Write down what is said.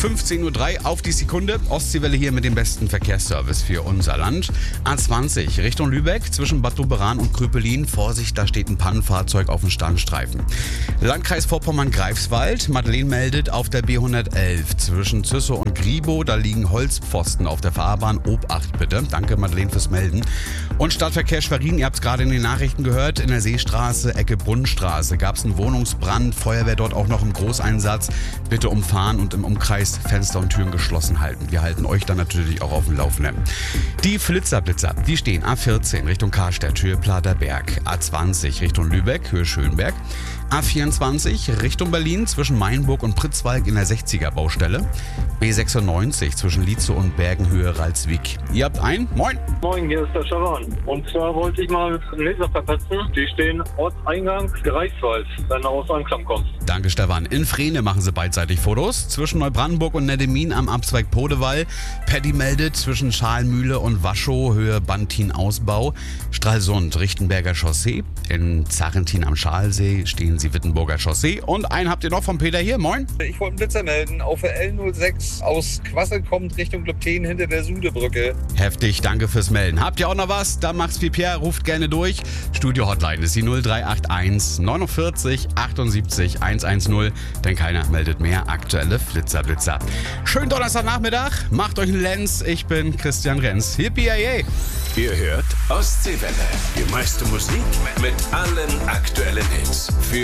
15:03 Uhr auf die Sekunde. Ostseewelle hier mit dem besten Verkehrsservice für unser Land. A20 Richtung Lübeck zwischen Bad Doberan und Kröpelin. Vorsicht, da steht ein Pannenfahrzeug auf dem Standstreifen. Landkreis Vorpommern-Greifswald. Madeleine meldet auf der B111 zwischen Züssow und Gribow. Da liegen Holzpfosten auf der Fahrbahn. Obacht bitte. Danke Madeleine fürs Melden. Und Stadtverkehr Schwerin, ihr habt es gerade in den Nachrichten gehört, in der Seestraße, Ecke Brunnenstraße gab es einen Wohnungsbrand. Feuerwehr dort auch noch im Großeinsatz. Bitte umfahren und im Umkreis Fenster und Türen geschlossen halten. Wir halten euch dann natürlich auch auf dem Laufenden. Die Flitzerblitzer, die stehen A14 Richtung Karstadt, Höhe Platerberg. A20 Richtung Lübeck, Höhe Schönberg. A24 Richtung Berlin zwischen Mainburg und Pritzwalk in der 60er Baustelle. B96 zwischen Lietzow und Bergen, Höhe Ralswiek. Ihr habt ein? Moin! Moin, hier ist der Stefan. Und zwar wollte ich mal einen Leser verpetzen. Die stehen Ortseingang Greifswald, wenn du aus Anklam kommst. Danke Stefan. In Frehne machen sie beidseitig Fotos. Zwischen Neubrandenburg und Neddemin am Abzweig Podewall. Paddy meldet zwischen Schalmühle und Waschow, Höhe Bantin-Ausbau. Stralsund, Richtenberger Chaussee. In Zarentin am Schalsee stehen sie Wittenburger Chaussee. Und einen habt ihr noch von Peter hier. Moin. Ich wollte einen Blitzer melden. Auf der L06 aus Quassel kommt Richtung Glübten hinter der Sudebrücke. Heftig, danke fürs Melden. Habt ihr auch noch was? Dann macht's wie Pierre, ruft gerne durch. Studio-Hotline ist die 0381 49 78 110. Denn keiner meldet mehr aktuelle Flitzer. Schönen Donnerstagnachmittag. Macht euch einen Lenz. Ich bin Christian Renz. Yippie-yay. Ihr hört Ostseewelle. Die meiste Musik mit allen aktuellen Hits. Für